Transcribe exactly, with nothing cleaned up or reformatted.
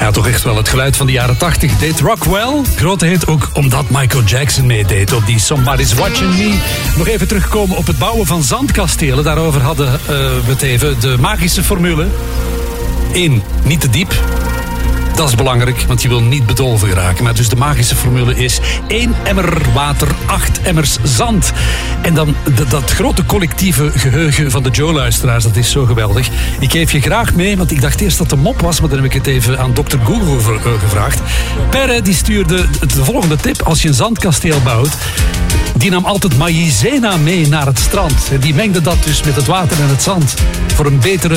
Ja, toch echt wel het geluid van de jaren tachtig. Deed Rockwell. Grote hit ook omdat Michael Jackson meedeed op die Somebody's Watching Me. Nog even terugkomen op het bouwen van zandkastelen. Daarover hadden uh, we het even. De magische formule. één. Niet te diep. Dat is belangrijk, want je wil niet bedolven geraken. Maar dus de magische formule is één emmer water, acht emmers zand. En dan d- dat grote collectieve geheugen van de Joe-luisteraars, dat is zo geweldig. Ik geef je graag mee, want ik dacht eerst dat het een mop was, maar dan heb ik het even aan dokter Google v- uh, gevraagd. Perre die stuurde de volgende tip. Als je een zandkasteel bouwt, die nam altijd maïzena mee naar het strand. Die mengde dat dus met het water en het zand voor een betere